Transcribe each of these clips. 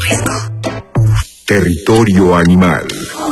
Jalisco. Territorio animal.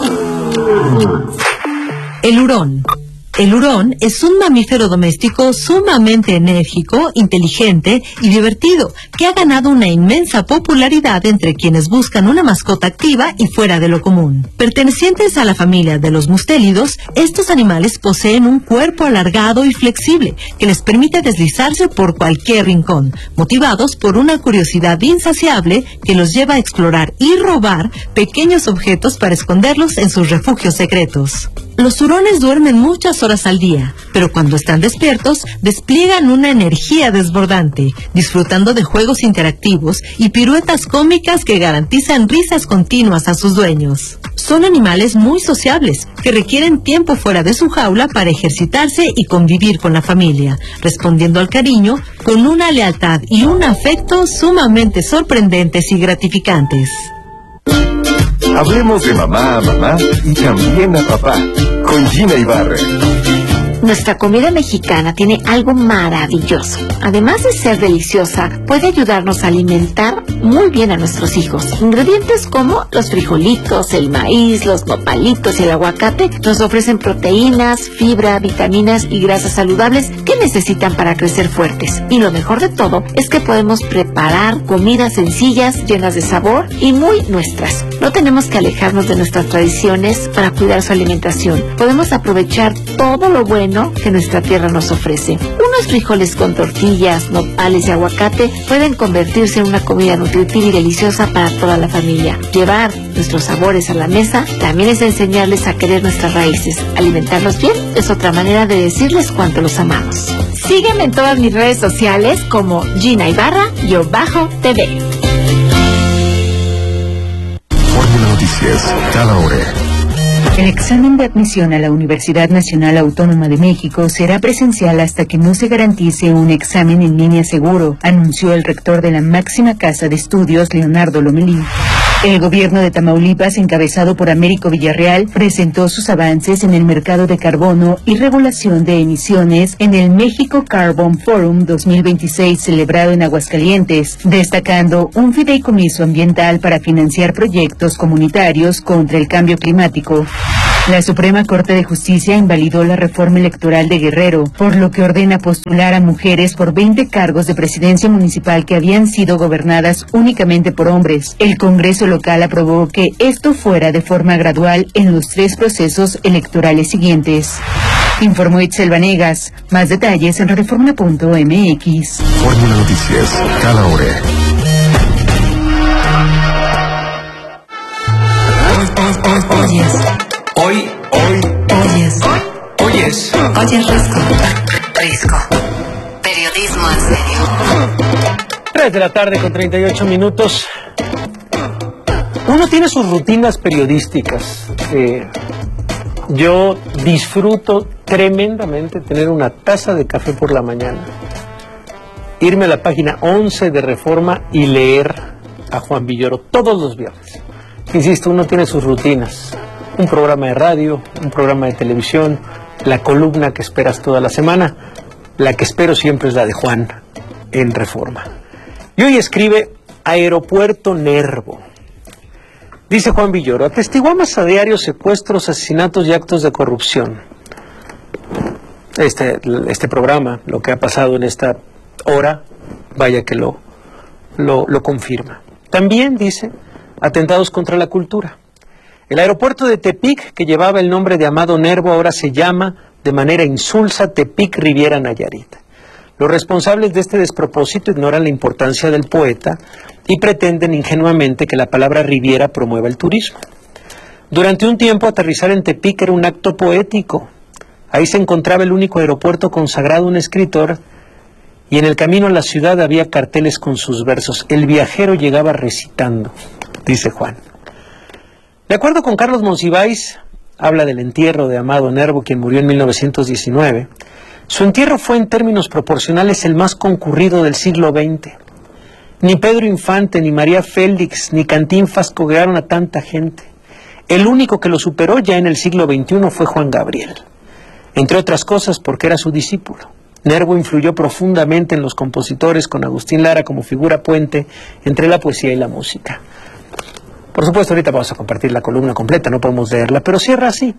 El hurón. El hurón es un mamífero doméstico sumamente enérgico, inteligente y divertido, que ha ganado una inmensa popularidad entre quienes buscan una mascota activa y fuera de lo común. Pertenecientes a la familia de los mustélidos, estos animales poseen un cuerpo alargado y flexible que les permite deslizarse por cualquier rincón, motivados por una curiosidad insaciable que los lleva a explorar y robar pequeños objetos para esconderlos en sus refugios secretos. Los hurones duermen muchas horas al día, pero cuando están despiertos, despliegan una energía desbordante, disfrutando de juegos interactivos y piruetas cómicas que garantizan risas continuas a sus dueños. Son animales muy sociables, que requieren tiempo fuera de su jaula para ejercitarse y convivir con la familia, respondiendo al cariño con una lealtad y un afecto sumamente sorprendentes y gratificantes. Hablemos de mamá a mamá y también a papá, con Gina Ibarra. Nuestra comida mexicana tiene algo maravilloso. Además de ser deliciosa, puede ayudarnos a alimentar muy bien a nuestros hijos. Ingredientes como los frijolitos, el maíz, los nopalitos y el aguacate nos ofrecen proteínas, fibra, vitaminas y grasas saludables que necesitan para crecer fuertes. Y lo mejor de todo es que podemos preparar comidas sencillas, llenas de sabor y muy nuestras. No tenemos que alejarnos de nuestras tradiciones para cuidar su alimentación. Podemos aprovechar todo lo bueno que nuestra tierra nos ofrece. Unos frijoles con tortillas, nopales y aguacate pueden convertirse en una comida nutritiva y deliciosa para toda la familia. Llevar nuestros sabores a la mesa también es enseñarles a querer nuestras raíces. Alimentarlos bien es otra manera de decirles cuánto los amamos. Sígueme en todas mis redes sociales como Gina Ibarra-TV. Fórmula Noticias, cada hora. El examen de admisión a la Universidad Nacional Autónoma de México será presencial hasta que no se garantice un examen en línea seguro, anunció el rector de la máxima casa de estudios, Leonardo Lomelí. El gobierno de Tamaulipas, encabezado por Américo Villarreal, presentó sus avances en el mercado de carbono y regulación de emisiones en el México Carbon Forum 2026 celebrado en Aguascalientes, destacando un fideicomiso ambiental para financiar proyectos comunitarios contra el cambio climático. La Suprema Corte de Justicia invalidó la reforma electoral de Guerrero, por lo que ordena postular a mujeres por 20 cargos de presidencia municipal que habían sido gobernadas únicamente por hombres. El Congreso local aprobó que esto fuera de forma gradual en los 3 procesos electorales siguientes. Informó Itzel Vanegas. Más detalles en reforma.mx. Fórmula Noticias, cada hora. Oyes Risco. Periodismo en serio. 3 de la tarde con 38 minutos. Uno tiene sus rutinas periodísticas. Yo disfruto tremendamente tener una taza de café por la mañana, irme a la página 11 de Reforma y leer a Juan Villoro todos los viernes. Insisto, uno tiene sus rutinas. Un programa de radio, un programa de televisión, la columna que esperas toda la semana. La que espero siempre es la de Juan en Reforma. Y hoy escribe Aeropuerto Nervo. Dice Juan Villoro: atestiguamos a diario secuestros, asesinatos y actos de corrupción. Este programa, lo que ha pasado en esta hora, vaya que lo confirma. También dice atentados contra la cultura. El aeropuerto de Tepic, que llevaba el nombre de Amado Nervo, ahora se llama de manera insulsa Tepic Riviera Nayarit. Los responsables de este despropósito ignoran la importancia del poeta y pretenden ingenuamente que la palabra Riviera promueva el turismo. Durante un tiempo aterrizar en Tepic era un acto poético. Ahí se encontraba el único aeropuerto consagrado a un escritor, y en el camino a la ciudad había carteles con sus versos. El viajero llegaba recitando, dice Juan. De acuerdo con Carlos Monsiváis, habla del entierro de Amado Nervo, quien murió en 1919. Su entierro fue en términos proporcionales el más concurrido del siglo XX. Ni Pedro Infante, ni María Félix, ni Cantinflas coguearon a tanta gente. El único que lo superó ya en el siglo XXI fue Juan Gabriel. Entre otras cosas porque era su discípulo. Nervo influyó profundamente en los compositores, con Agustín Lara como figura puente entre la poesía y la música. Por supuesto, ahorita vamos a compartir la columna completa, no podemos leerla, pero cierra así.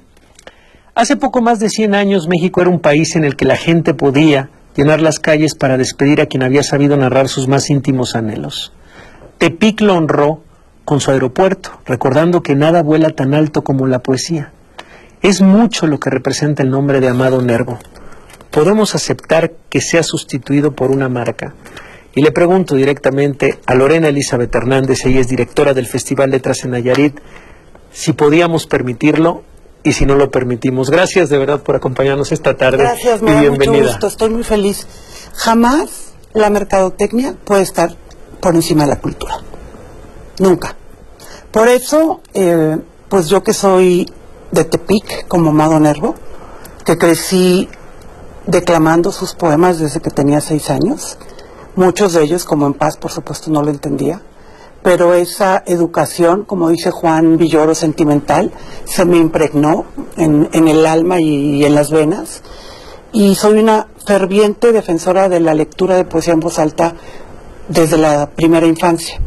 Hace poco más de 100 años, México era un país en el que la gente podía llenar las calles para despedir a quien había sabido narrar sus más íntimos anhelos. Tepic lo honró con su aeropuerto, recordando que nada vuela tan alto como la poesía. Es mucho lo que representa el nombre de Amado Nervo. ¿Podemos aceptar que sea sustituido por una marca? Y le pregunto directamente a Lorena Elizabeth Hernández, ella es directora del Festival Letras en Nayarit, si podíamos permitirlo y si no lo permitimos. Gracias de verdad por acompañarnos esta tarde. Gracias, me da mucho gusto, estoy muy feliz. Jamás la mercadotecnia puede estar por encima de la cultura. Nunca. Por eso, pues yo que soy de Tepic, como Amado Nervo, que crecí declamando sus poemas desde que tenía 6 años, muchos de ellos, como En Paz, por supuesto, no lo entendía, pero esa educación, como dice Juan Villoro, sentimental, se me impregnó en el alma y en las venas, y soy una ferviente defensora de la lectura de poesía en voz alta desde la primera infancia.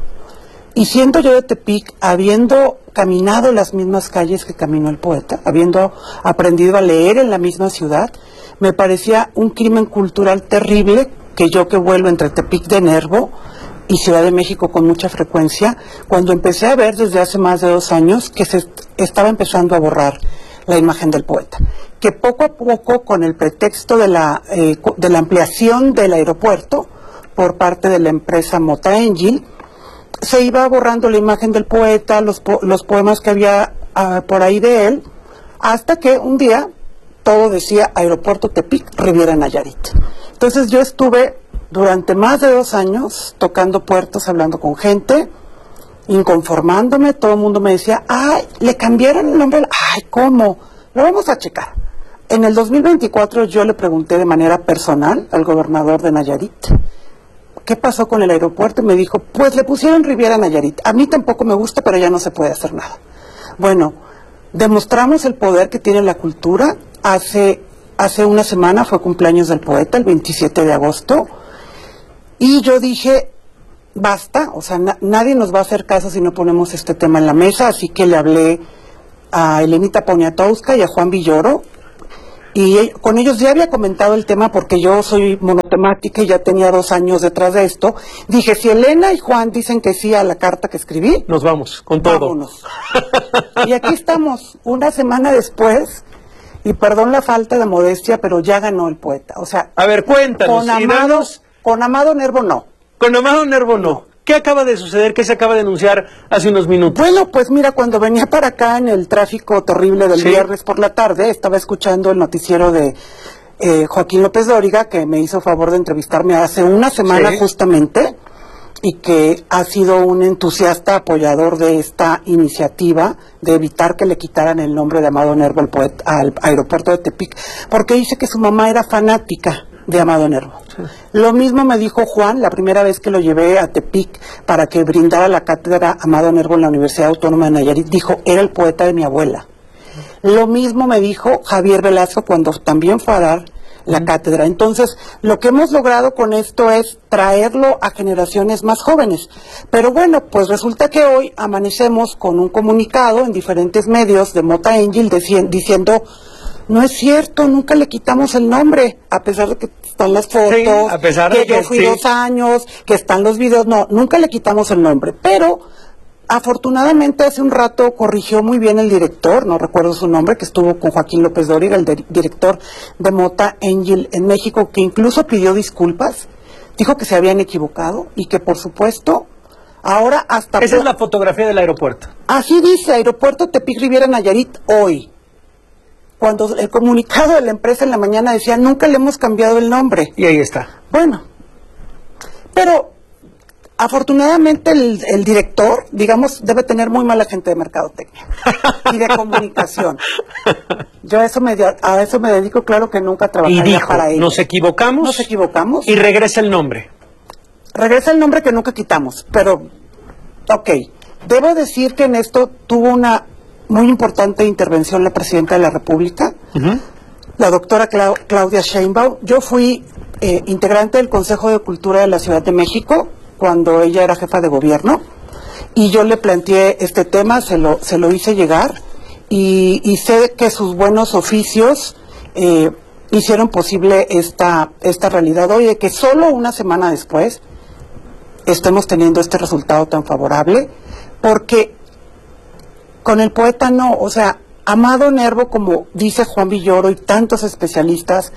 Y siendo yo de Tepic, habiendo caminado las mismas calles que caminó el poeta, habiendo aprendido a leer en la misma ciudad, me parecía un crimen cultural terrible que yo, que vuelvo entre Tepic de Nervo y Ciudad de México con mucha frecuencia, cuando empecé a ver desde hace más de 2 años que se estaba empezando a borrar la imagen del poeta, que poco a poco, con el pretexto de la ampliación del aeropuerto por parte de la empresa Mota Engil, se iba borrando la imagen del poeta, los poemas que había por ahí de él, hasta que un día todo decía Aeropuerto Tepic, Riviera Nayarit. Entonces yo estuve durante más de 2 años tocando puertos, hablando con gente, inconformándome. Todo el mundo me decía, ay, le cambiaron el nombre, ay, ¿cómo? Lo vamos a checar. En el 2024 yo le pregunté de manera personal al gobernador de Nayarit, ¿qué pasó con el aeropuerto? Y me dijo, pues le pusieron Riviera Nayarit. A mí tampoco me gusta, pero ya no se puede hacer nada. Bueno, demostramos el poder que tiene la cultura. Hace una semana fue cumpleaños del poeta, el 27 de agosto, y yo dije, basta, o sea, nadie nos va a hacer caso si no ponemos este tema en la mesa, así que le hablé a Elenita Poniatowska y a Juan Villoro, y con ellos ya había comentado el tema porque yo soy monotemática y ya tenía 2 años detrás de esto. Dije, si Elena y Juan dicen que sí a la carta que escribí, nos vamos, con todo. Vámonos. Y aquí estamos, una semana después, y perdón la falta de modestia, pero ya ganó el poeta. O sea, a ver, cuéntanos. Con Amado Nervo no. Con Amado Nervo no. ¿Qué acaba de suceder? ¿Qué se acaba de anunciar hace unos minutos? Bueno, pues mira, cuando venía para acá en el tráfico terrible del viernes por la tarde, estaba escuchando el noticiero de Joaquín López Dóriga, que me hizo favor de entrevistarme hace una semana justamente, y que ha sido un entusiasta apoyador de esta iniciativa de evitar que le quitaran el nombre de Amado Nervo al aeropuerto de Tepic, porque dice que su mamá era fanática de Amado Nervo. Sí. Lo mismo me dijo Juan la primera vez que lo llevé a Tepic para que brindara la cátedra Amado Nervo en la Universidad Autónoma de Nayarit. Dijo, era el poeta de mi abuela. Lo mismo me dijo Javier Velasco cuando también fue a dar la cátedra. Entonces, lo que hemos logrado con esto es traerlo a generaciones más jóvenes. Pero bueno, pues resulta que hoy amanecemos con un comunicado en diferentes medios de Mota Engil diciendo, no es cierto, nunca le quitamos el nombre, a pesar de que están las fotos, a pesar de que yo fui 2 años, que están los videos, no, nunca le quitamos el nombre. Pero afortunadamente hace un rato corrigió muy bien el director, no recuerdo su nombre, que estuvo con Joaquín López Dóriga, el director de Mota Engil en México, que incluso pidió disculpas, dijo que se habían equivocado y que por supuesto ahora hasta... Esa es la fotografía del aeropuerto. Así dice, Aeropuerto Tepic Riviera Nayarit hoy. Cuando el comunicado de la empresa en la mañana decía, nunca le hemos cambiado el nombre. Y ahí está. Bueno, pero afortunadamente el director, digamos, debe tener muy mala gente de mercadotecnia y de comunicación. Yo a eso me dedico, claro que nunca trabajaría y dijo, para ellos. Nos equivocamos. Y regresa el nombre. Regresa el nombre que nunca quitamos, pero, ok. Debo decir que en esto tuvo una muy importante intervención la Presidenta de la República, la doctora Claudia Sheinbaum. Yo fui integrante del Consejo de Cultura de la Ciudad de México cuando ella era jefa de gobierno, y yo le planteé este tema, se lo hice llegar, y sé que sus buenos oficios hicieron posible esta realidad hoy, de que solo una semana después estemos teniendo este resultado tan favorable, porque con el poeta no, o sea, Amado Nervo, como dice Juan Villoro y tantos especialistas,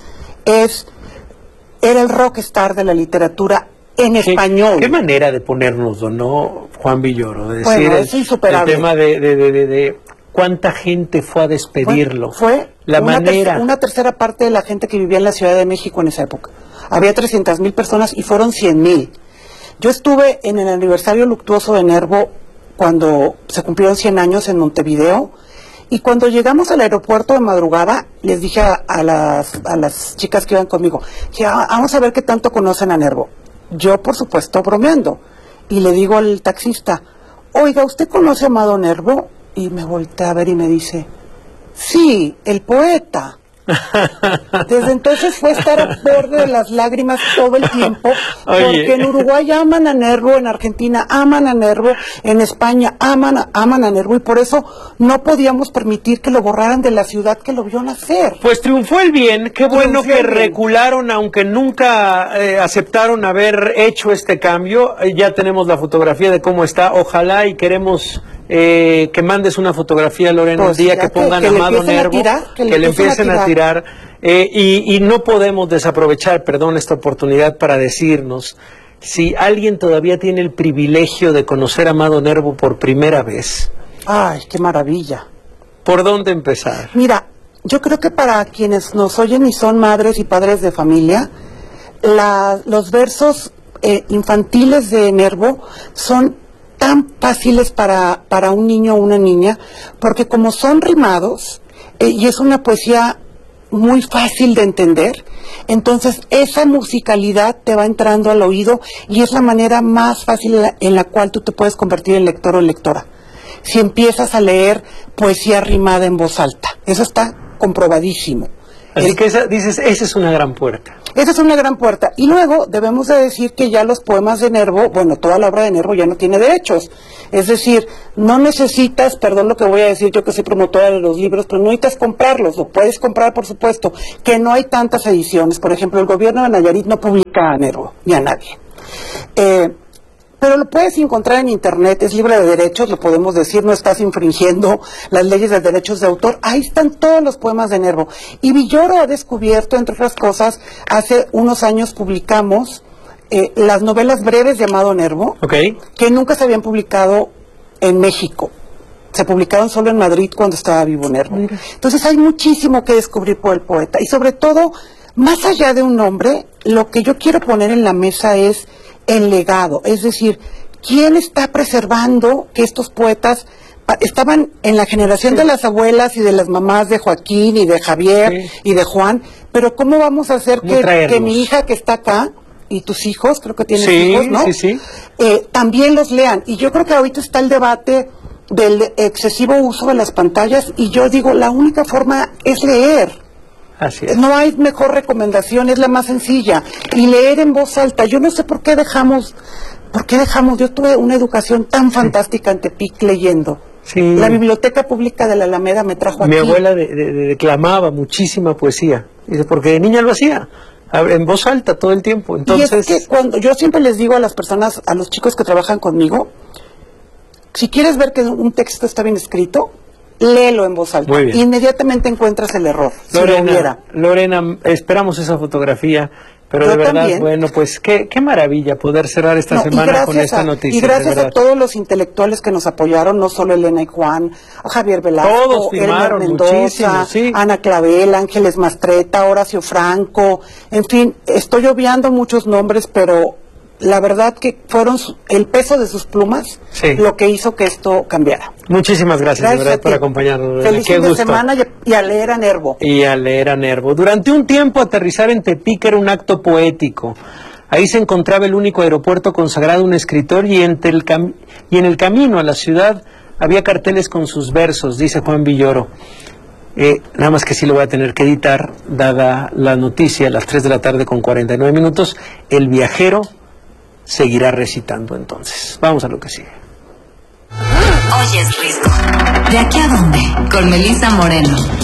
era el rockstar de la literatura en español. ¿Qué manera de ponernos, ¿no, Juan Villoro? De decir, bueno, es insuperable. El tema de cuánta gente fue a despedirlo. Fue la manera. Una tercera parte de la gente que vivía en la Ciudad de México en esa época. Había 300,000 personas y fueron 100,000. Yo estuve en el aniversario luctuoso de Nervo cuando se cumplieron 100 años en Montevideo, y cuando llegamos al aeropuerto de madrugada, les dije a las chicas que iban conmigo, que vamos a ver qué tanto conocen a Nervo. Yo, por supuesto, bromeando, y le digo al taxista, oiga, ¿usted conoce a Amado Nervo? Y me voltea a ver y me dice, sí, el poeta. Desde entonces fue estar a borde de las lágrimas todo el tiempo, porque en Uruguay aman a Nervo, en Argentina aman a Nervo, en España aman a Nervo, y por eso no podíamos permitir que lo borraran de la ciudad que lo vio nacer. Pues triunfó el bien, qué bueno que recularon, aunque nunca aceptaron haber hecho este cambio. Ya tenemos la fotografía de cómo está, ojalá, y queremos que mandes una fotografía, Lorena, pues el día que pongan a Amado Nervo, que le empiecen a tirar. Y no podemos desaprovechar, perdón, esta oportunidad para decirnos, si alguien todavía tiene el privilegio de conocer a Amado Nervo por primera vez. ¡Ay, qué maravilla! ¿Por dónde empezar? Mira, yo creo que para quienes nos oyen y son madres y padres de familia, los versos infantiles de Nervo son tan fáciles para un niño o una niña, porque como son rimados, y es una poesía muy fácil de entender, entonces esa musicalidad te va entrando al oído, y es la manera más fácil en la cual tú te puedes convertir en lector o lectora, si empiezas a leer poesía rimada en voz alta. Eso está comprobadísimo. Así que dices, esa es una gran puerta. Esa es una gran puerta. Y luego debemos de decir que ya los poemas de Nervo, bueno, toda la obra de Nervo ya no tiene derechos. Es decir, no necesitas, perdón lo que voy a decir, yo que soy promotora de los libros, pero no necesitas comprarlos, lo puedes comprar, por supuesto, que no hay tantas ediciones. Por ejemplo, el gobierno de Nayarit no publica a Nervo, ni a nadie. Pero lo puedes encontrar en internet, es libre de derechos, lo podemos decir, no estás infringiendo las leyes de derechos de autor. Ahí están todos los poemas de Nervo. Y Villoro ha descubierto, entre otras cosas, hace unos años publicamos las novelas breves de Amado Nervo, que nunca se habían publicado en México. Se publicaron solo en Madrid cuando estaba vivo Nervo. Entonces hay muchísimo que descubrir por el poeta. Y sobre todo, más allá de un nombre, lo que yo quiero poner en la mesa es el legado, es decir, ¿quién está preservando que estos poetas estaban en la generación de las abuelas y de las mamás de Joaquín y de Javier y de Juan? Pero ¿cómo vamos a hacer que mi hija que está acá y tus hijos, creo que tienes hijos, ¿no? También los lean? Y yo creo que ahorita está el debate del excesivo uso de las pantallas, y yo digo, la única forma es leer. Así es. No hay mejor recomendación, es la más sencilla. Y leer en voz alta. Yo no sé por qué dejamos, yo tuve una educación tan fantástica en Tepic leyendo. Sí. La biblioteca pública de la Alameda me trajo aquí. Mi abuela declamaba muchísima poesía, porque de niña lo hacía, en voz alta todo el tiempo. Entonces, y es que cuando yo siempre les digo a las personas, a los chicos que trabajan conmigo, si quieres ver que un texto está bien escrito, léelo en voz alta. Inmediatamente encuentras el error. Lorena, esperamos esa fotografía, pero de verdad, también. Bueno, pues qué maravilla poder cerrar esta semana con esta noticia. Y gracias a todos los intelectuales que nos apoyaron, no solo Elena y Juan, a Javier Velasco, Elmer Mendoza, Ana Clavel, Ángeles Mastreta, Horacio Franco, en fin, estoy obviando muchos nombres, pero la verdad que fueron el peso de sus plumas lo que hizo que esto cambiara. Muchísimas gracias de verdad por acompañarnos. Feliz fin de semana y a leer a Nervo. Y a leer a Nervo. Durante un tiempo aterrizar en Tepic era un acto poético. Ahí se encontraba el único aeropuerto consagrado a un escritor, y en el camino a la ciudad había carteles con sus versos, dice Juan Villoro. Nada más que sí lo voy a tener que editar, dada la noticia a las 3 de la tarde con 49 minutos. El viajero seguirá recitando entonces. Vamos a lo que sigue. Hoy es Risco. ¿De aquí a dónde? Con Melissa Moreno.